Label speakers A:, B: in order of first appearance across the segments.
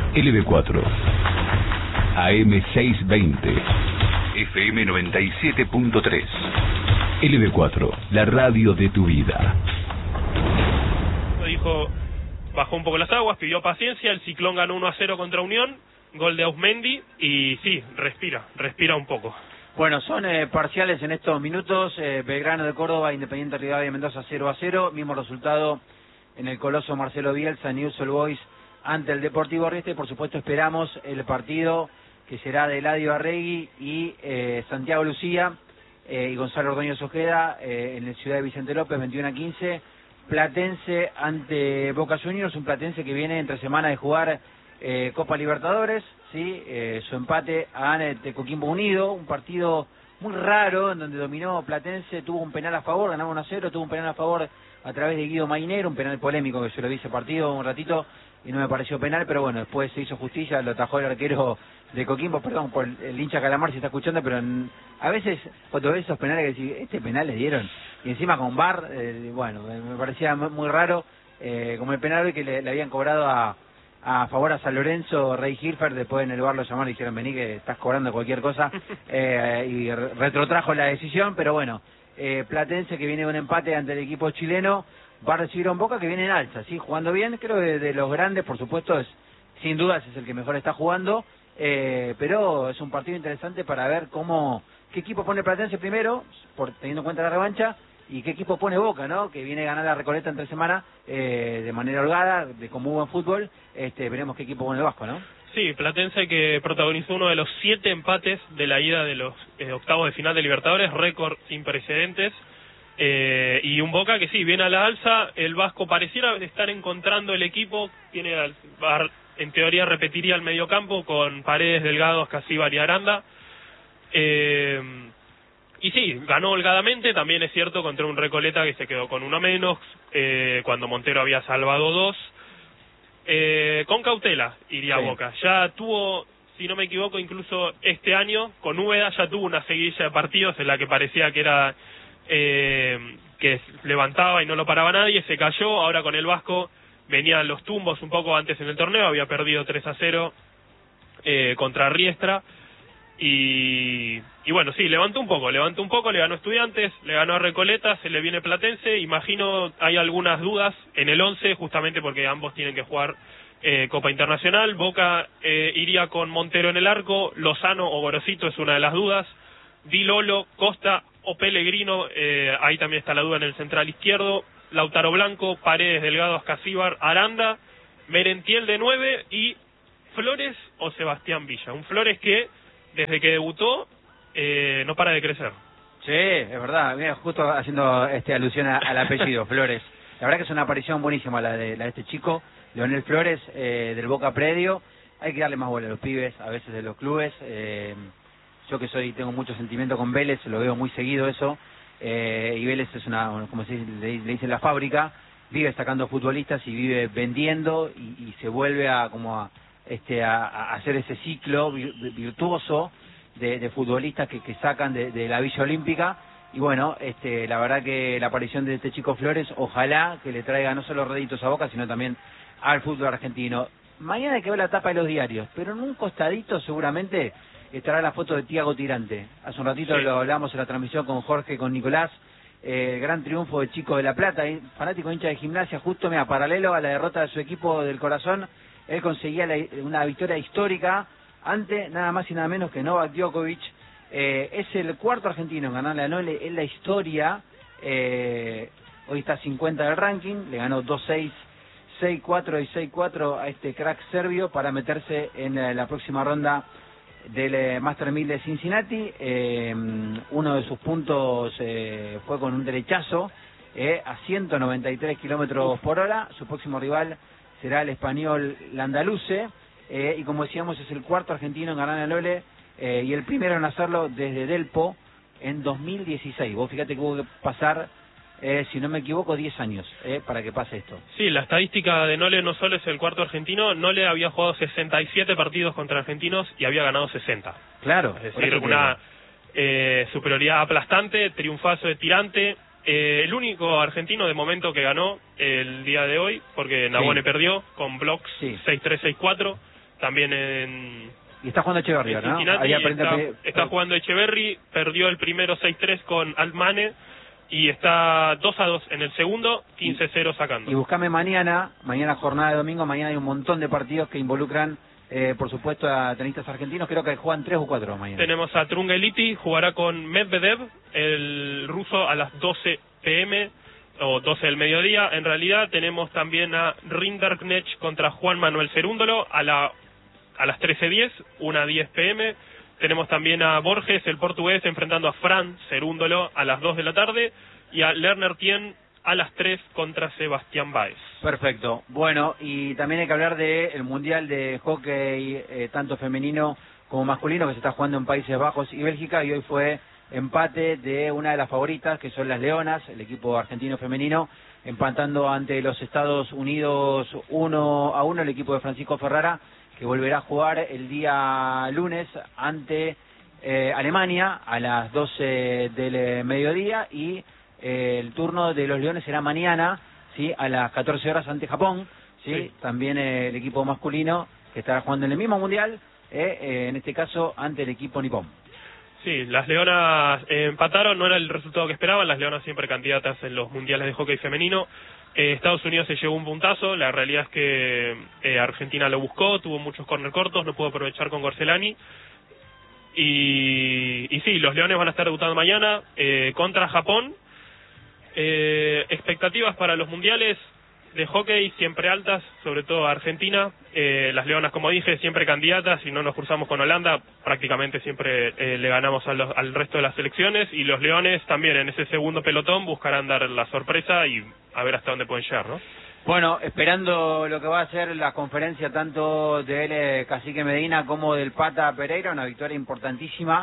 A: LB4, AM620, FM 97.3. LB4, la radio de tu vida.
B: Dijo, bajó un poco las aguas, pidió paciencia, el Ciclón ganó 1-0 contra Unión, gol de Ausmendi, y sí, respira un poco.
C: Bueno, son parciales en estos minutos. Belgrano de Córdoba, Independiente Rivadavia de Mendoza 0-0. Mismo resultado en el Coloso Marcelo Bielsa, Newell's Old Boys ante el Deportivo Riestra. Y por supuesto esperamos el partido que será de Eladio Arregui y Santiago Lucía y Gonzalo Ordóñez Ojeda en la ciudad de Vicente López, 21-15. Platense ante Boca Juniors, un Platense que viene entre semana de jugar Copa Libertadores, ¿sí? Su empate ante Coquimbo Unido, un partido muy raro en donde dominó Platense, tuvo un penal a favor, ganaba 1-0, tuvo un penal a favor a través de Guido Mainero, un penal polémico que yo lo vi ese partido un ratito y no me pareció penal, pero bueno, después se hizo justicia, lo atajó el arquero de Coquimbo, perdón por el hincha Calamar si está escuchando, pero a veces cuando ves esos penales que decís, este penal le dieron, y encima con VAR, bueno, me parecía muy raro, como el penal que le habían cobrado a favor a San Lorenzo, Rey Hilfer, después en el VAR lo llamaron y dijeron, vení que estás cobrando cualquier cosa, y retrotrajo la decisión, pero bueno, Platense que viene de un empate ante el equipo chileno, va a recibir a un Boca que viene en alza, ¿sí? Jugando bien, creo que de los grandes, por supuesto, sin dudas es el que mejor está jugando, pero es un partido interesante para ver qué equipo pone Platense primero, teniendo en cuenta la revancha, y qué equipo pone Boca, ¿no? Que viene a ganar la Recoleta entre semana de manera holgada, con muy buen fútbol. Veremos qué equipo pone el Vasco, ¿no?
B: Sí, Platense que protagonizó uno de los 7 empates de la ida de los octavos de final de Libertadores, récord sin precedentes, y un Boca que sí, viene a la alza. El Vasco pareciera estar encontrando el equipo, en teoría repetiría el mediocampo con Paredes, Delgado, Casíbar y Aranda. Y sí, ganó holgadamente, también es cierto, contra un Recoleta que se quedó con uno menos, cuando Montero había salvado 2. Con cautela, iría
C: sí.
B: Boca. Ya tuvo, si no me equivoco, incluso este año, con Úbeda ya tuvo una seguidilla de partidos en la que parecía que era que levantaba y no lo paraba nadie, se cayó. Ahora con el Vasco venían los tumbos un poco antes en el torneo, había perdido 3-0 contra Riestra. Y bueno, sí, levantó un poco, le ganó a Estudiantes, le ganó a Recoleta, se le viene Platense. Imagino hay algunas dudas en el 11, justamente porque ambos tienen que jugar Copa Internacional. Boca iría con Montero en el arco, Lozano o Gorosito es una de las dudas, Di Lolo, Costa o Pellegrino, ahí también está la duda en el central izquierdo, Lautaro Blanco, Paredes, Delgado, Ascasíbar, Aranda, Merentiel de 9 y Flores o Sebastián Villa. Un Flores que desde que debutó no para de crecer.
C: Sí, es verdad. Mira, justo haciendo alusión al apellido, Flores. La verdad que es una aparición buenísima la de este chico, Leonel Flores, del Boca Predio. Hay que darle más bola a los pibes, a veces de los clubes. Yo que tengo mucho sentimiento con Vélez, lo veo muy seguido eso. Y Vélez es como le dicen, la fábrica. Vive sacando futbolistas y vive vendiendo y se vuelve a hacer ese ciclo virtuoso de futbolistas que sacan de la Villa Olímpica. Y bueno, la verdad que la aparición de este chico Flores, ojalá que le traiga no solo réditos a Boca, sino también al fútbol argentino. Mañana hay que ver la tapa de los diarios, pero en un costadito seguramente estará la foto de Tiago Tirante. Hace un ratito sí. Lo hablamos en la transmisión con Jorge, con Nicolás. Gran triunfo de Chico de La Plata, fanático hincha de Gimnasia, justo paralelo a la derrota de su equipo del corazón. Él conseguía una victoria histórica ante nada más y nada menos que Novak Djokovic. Es el cuarto argentino en ganarle a Nole en la historia. Hoy está 50 del ranking, le ganó 2-6, 6-4 y 6-4 a este crack serbio para meterse en la próxima ronda del Master 1000 de Cincinnati. Uno de sus puntos fue con un derechazo a 193 kilómetros por hora. Su próximo rival será el español Landaluce, y como decíamos es el cuarto argentino en ganar a Nole, y el primero en hacerlo desde Delpo en 2016. Vos fíjate que hubo que pasar, si no me equivoco, 10 años para que pase esto.
B: Sí, la estadística de Nole no solo es el cuarto argentino, Nole había jugado 67 partidos contra argentinos y había ganado 60.
C: Claro.
B: Es decir, una superioridad aplastante, triunfazo de Tirante. El único argentino de momento que ganó el día de hoy, porque Nabone perdió con blocks 6-3, 6-4. también en...
C: Y está jugando Echeverri, ¿no?
B: Cincinnati, está jugando Echeverri, perdió el primero 6-3 con Altmane y está 2-2 en el segundo, 15-0 sacando.
C: Y buscame mañana jornada de domingo, mañana hay un montón de partidos que involucran, por supuesto, a tenistas argentinos, creo que juegan 3 o 4 mañana.
B: Tenemos a Trungeliti, jugará con Medvedev, el ruso, a las 12 p.m., o 12 del mediodía. En realidad tenemos también a Rinderknecht contra Juan Manuel Cerúndolo a las 13:10, 1:10 p.m. Tenemos también a Borges, el portugués, enfrentando a Fran Cerúndolo a las 2 de la tarde y a Lerner Tien a las 3 contra Sebastián Báez.
C: Perfecto. Bueno, y también hay que hablar del Mundial de Hockey, tanto femenino como masculino, que se está jugando en Países Bajos y Bélgica, y hoy fue empate de una de las favoritas, que son las Leonas, el equipo argentino femenino, empatando ante los Estados Unidos 1-1, el equipo de Francisco Ferrara, que volverá a jugar el día lunes ante Alemania a las 12 del mediodía, y el turno de los Leones será mañana, ¿sí?, a las 14 horas ante Japón, ¿sí? Sí. También el equipo masculino que estará jugando en el mismo mundial, en este caso ante el equipo nipón.
B: Sí, las Leonas empataron, no era el resultado que esperaban, las Leonas siempre candidatas en los mundiales de hockey femenino. Estados Unidos se llevó un puntazo, la realidad es que Argentina lo buscó, tuvo muchos córner cortos, no pudo aprovechar con Gorcelani. Y sí, los Leones van a estar debutando mañana contra Japón. Expectativas para los mundiales de hockey siempre altas, sobre todo Argentina. Las Leonas, como dije, siempre candidatas. Si no nos cruzamos con Holanda, prácticamente siempre le ganamos al resto de las selecciones. Y los Leones también en ese segundo pelotón buscarán dar la sorpresa y a ver hasta dónde pueden llegar, ¿no?
C: Bueno, esperando lo que va a ser la conferencia tanto del Cacique Medina como del Pata Pereira, una victoria importantísima,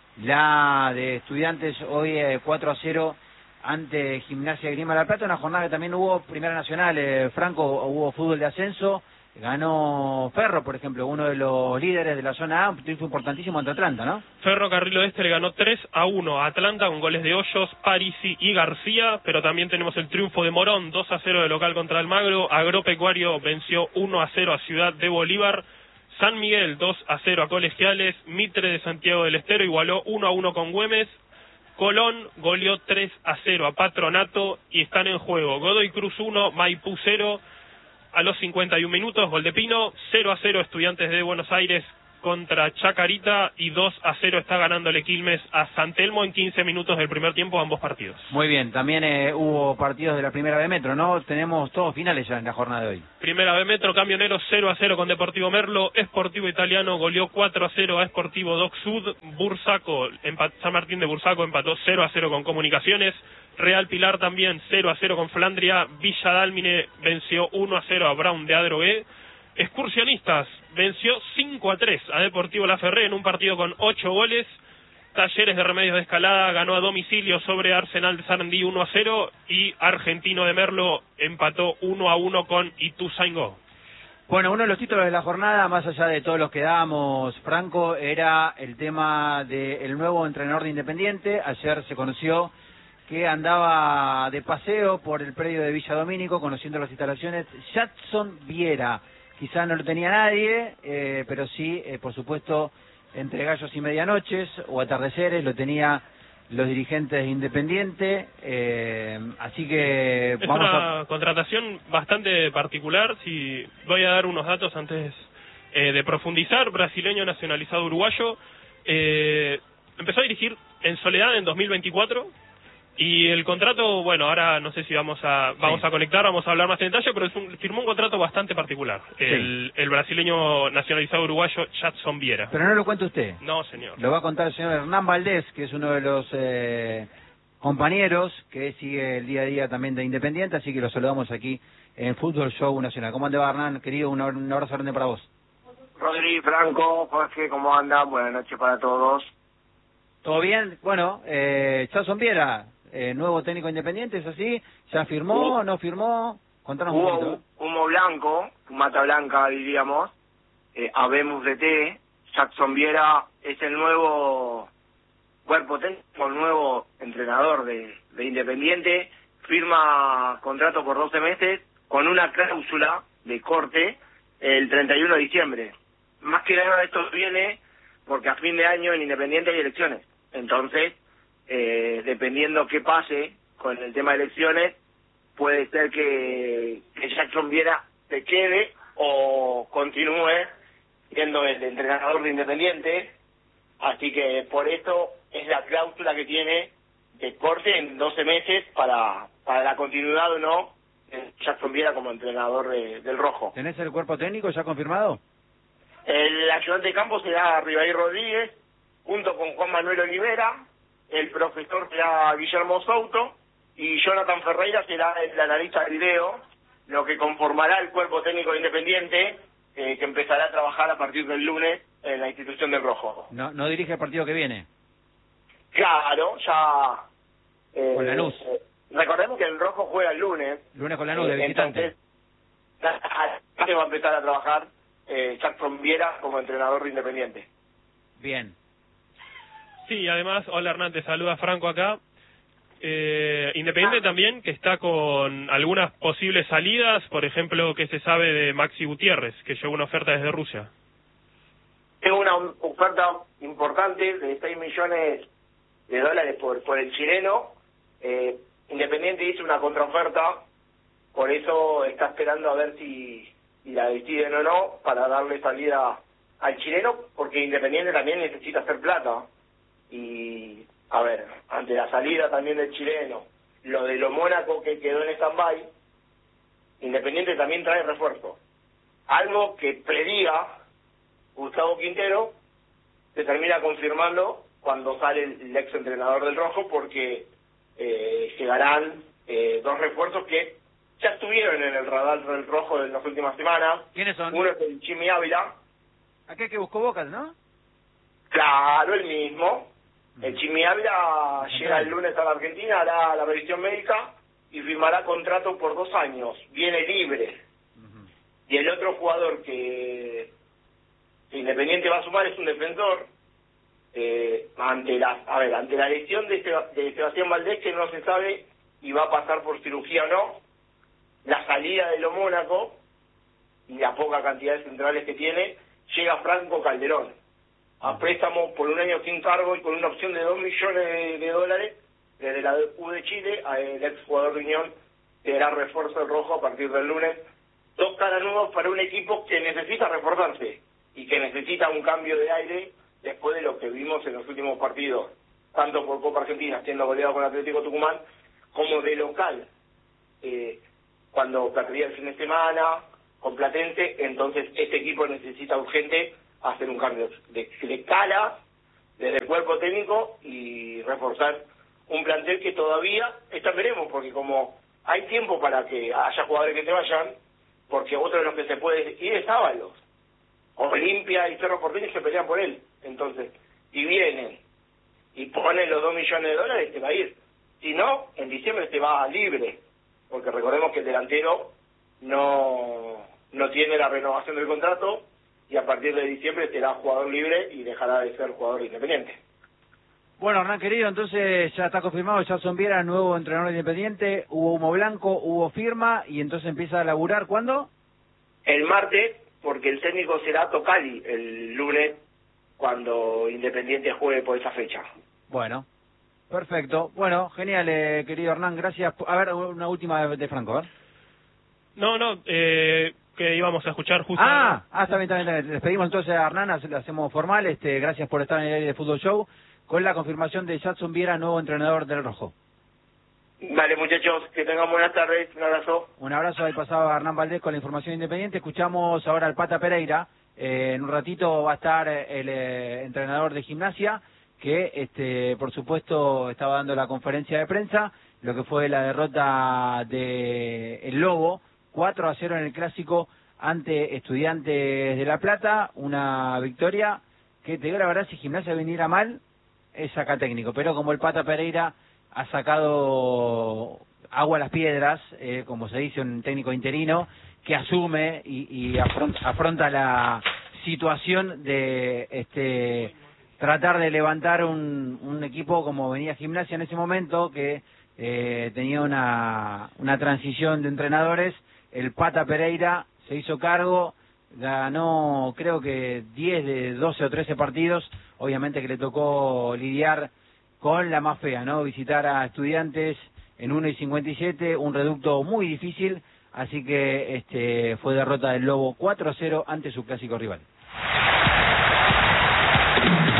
C: la de Estudiantes hoy 4-0 ante Gimnasia de Grima de la Plata, una jornada que también hubo Primera Nacional, Franco, hubo fútbol de ascenso, ganó Ferro, por ejemplo, uno de los líderes de la zona A, un triunfo importantísimo ante Atlanta, ¿no?
B: Ferro Carril Oeste le ganó 3-1 a Atlanta con goles de Hoyos, Parisi y García, pero también tenemos el triunfo de Morón, 2-0 de local contra Almagro, Agropecuario venció 1-0 a Ciudad de Bolívar, San Miguel 2-0 a Colegiales, Mitre de Santiago del Estero igualó 1-1 con Güemes, Colón goleó 3-0 a Patronato y están en juego Godoy Cruz 1, Maipú 0 a los 51 minutos, gol de Pino, 0-0 Estudiantes de Buenos Aires contra Chacarita y 2-0 está ganándole Quilmes a San Telmo en 15 minutos del primer tiempo ambos partidos.
C: Muy bien, también hubo partidos de la Primera B Metro, ¿no? Tenemos todos finales ya en la jornada de hoy.
B: Primera B Metro, Camioneros 0-0 con Deportivo Merlo, Sportivo Italiano goleó 4-0 a Sportivo Doc Sud, Bursaco, San Martín de Bursaco empató 0-0 con Comunicaciones, Real Pilar también 0-0 con Flandria, Villa Dálmine venció 1-0 a Brown de Adrogué, Excursionistas venció 5-3 a Deportivo La Ferré en un partido con 8 goles. Talleres de Remedios de Escalada ganó a domicilio sobre Arsenal de Sarandí 1-0 y Argentino de Merlo empató 1-1 con Ituzaingó.
C: Bueno, uno de los títulos de la jornada, más allá de todos los que dábamos, Franco, era el tema del nuevo entrenador de Independiente. Ayer se conoció que andaba de paseo por el predio de Villa Domínico, conociendo las instalaciones, Jadson Viera. Quizá no lo tenía nadie, pero sí, por supuesto, entre gallos y medianoches o atardeceres lo tenía los dirigentes de Independiente, así que
B: es una contratación bastante particular. Si voy a dar unos datos antes de profundizar. Brasileño nacionalizado uruguayo, empezó a dirigir en Soledad en 2024. Y el contrato, bueno, ahora no sé si vamos a conectar, vamos a hablar más en detalle, pero firmó un contrato bastante particular. Sí. El brasileño nacionalizado uruguayo Jadson Viera.
C: Pero no lo cuenta usted.
B: No, señor.
C: Lo va a contar el señor Hernán Valdés, que es uno de los compañeros que sigue el día a día también de Independiente, así que lo saludamos aquí en Fútbol Show Nacional. ¿Cómo ande, Hernán? Querido, un abrazo grande para vos.
D: Rodri, Franco, Jorge, ¿cómo andan? Buenas noches para todos.
C: ¿Todo bien? Bueno, Jadson Viera, nuevo técnico Independiente, ¿es así? ¿Ya firmó, no firmó? Contanos un poquito.
D: Humo blanco, mata blanca diríamos, habemos de té. Jadson Viera es el nuevo cuerpo técnico, el nuevo entrenador de Independiente, firma contrato por 12 meses con una cláusula de corte el 31 de diciembre. más que nada esto viene porque a fin de año en Independiente hay elecciones. Entonces, dependiendo qué pase con el tema de elecciones, puede ser que Jackson Viera se quede o continúe siendo el entrenador de Independiente. Así que por eso es la cláusula que tiene de corte en 12 meses para la continuidad o no de Jackson Viera como entrenador del Rojo.
C: ¿Tenés el cuerpo técnico ya confirmado?
D: El ayudante de campo será Ribaí Rodríguez, junto con Juan Manuel Olivera. El profesor será Guillermo Souto y Jonathan Ferreira será el analista de video, lo que conformará el cuerpo técnico Independiente, que empezará a trabajar a partir del lunes en la institución del Rojo.
C: No dirige el partido que viene.
D: Claro, ya...
C: con Lanús.
D: Recordemos que el Rojo juega el lunes.
C: Lunes con Lanús de visitante.
D: Entonces, va a empezar a trabajar Jackson Viera como entrenador de Independiente.
C: Bien.
B: Sí, además, hola Hernán, te saluda Franco acá. Independiente también, que está con algunas posibles salidas, por ejemplo, que se sabe de Maxi Gutiérrez, que llegó una oferta desde Rusia.
D: Tengo una oferta importante de 6 millones de dólares por el chileno. Independiente hizo una contraoferta, por eso está esperando a ver si la deciden o no para darle salida al chileno, porque Independiente también necesita hacer plata. Y, a ver, ante la salida también del chileno, lo de lo Mónaco que quedó en stand-by, Independiente también trae refuerzo. Algo que predía Gustavo Quintero se termina confirmando cuando sale el ex entrenador del Rojo, porque llegarán 2 refuerzos que ya estuvieron en el radar del Rojo en las últimas semanas.
C: ¿Quiénes son?
D: Uno es el Jimmy Ávila.
C: Aquel que buscó Bocas, ¿no?
D: Claro, el mismo. El Jimmy Ávila llega el lunes a la Argentina, hará la revisión médica y firmará contrato por 2 años. Viene libre. Y el otro jugador que Independiente va a sumar es un defensor. Ante la lesión de Sebastián Valdés, que no se sabe y va a pasar por cirugía o no, la salida de lo Mónaco y la poca cantidad de centrales que tiene, llega Franco Calderón a préstamo por 1 año sin cargo y con una opción de 2 millones de dólares desde la U de Chile. El ex jugador de Unión será refuerzo del Rojo a partir del lunes. 2 caras nuevas para un equipo que necesita reforzarse y que necesita un cambio de aire después de lo que vimos en los últimos partidos, tanto por Copa Argentina, siendo goleado con Atlético Tucumán, como de local, cuando perdía el fin de semana con Platense. Entonces este equipo necesita urgente hacer un cambio de cala desde el cuerpo técnico y reforzar un plantel que todavía veremos, porque como hay tiempo para que haya jugadores que se vayan, porque otro de los que se puede ir es Ábalos. Olimpia y Cerro Porteño se pelean por él. Entonces, si vienen y ponen los 2 millones de dólares, se va a ir. Si no, en diciembre se va libre, porque recordemos que el delantero no tiene la renovación del contrato y a partir de diciembre será jugador libre y dejará de ser jugador independiente.
C: Bueno, Hernán querido, entonces ya está confirmado Jackson Viera, nuevo entrenador de Independiente, hubo humo blanco, hubo firma y entonces empieza a laburar, ¿cuándo?
D: El martes, porque el técnico será Tocali el lunes cuando Independiente juegue por esa fecha.
C: Bueno, perfecto. Bueno, genial, querido Hernán, gracias. A ver, una última de Franco, a ver.
B: No, que íbamos a escuchar justo...
C: Está bien. Despedimos entonces a Hernán, le hacemos formal. Gracias por estar en el aire de Fútbol Show, con la confirmación de Jackson Viera, nuevo entrenador del Rojo.
D: Vale, muchachos, que tengan buenas tardes, un abrazo.
C: Un abrazo, ahí pasaba Hernán Valdés con la información independiente. Escuchamos ahora al Pata Pereira. En un ratito va a estar el entrenador de Gimnasia, que por supuesto estaba dando la conferencia de prensa, lo que fue la derrota de el Lobo, 4-0 en el Clásico ante Estudiantes de La Plata, una victoria que, te digo la verdad, si Gimnasia viniera mal, es saca técnico, pero como el Pata Pereira ha sacado agua a las piedras, como se dice, un técnico interino que asume y afronta la situación de tratar de levantar un equipo como venía Gimnasia en ese momento, que tenía una transición de entrenadores. El Pata Pereira se hizo cargo Ganó, creo que 10 de 12 o 13 partidos. Obviamente que le tocó lidiar con la más fea, ¿no? Visitar a Estudiantes en 1:57, un reducto muy difícil. Así que fue derrota del Lobo 4-0 ante su clásico rival.